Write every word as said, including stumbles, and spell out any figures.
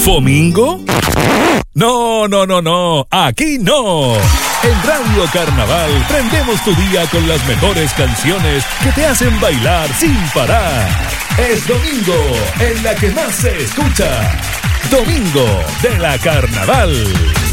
¿Fomingo? No, no, no, no, aquí no. En Radio Carnaval prendemos tu día con las mejores canciones que te hacen bailar sin parar. Es domingo en la que más se escucha. Domingo de la Carnaval.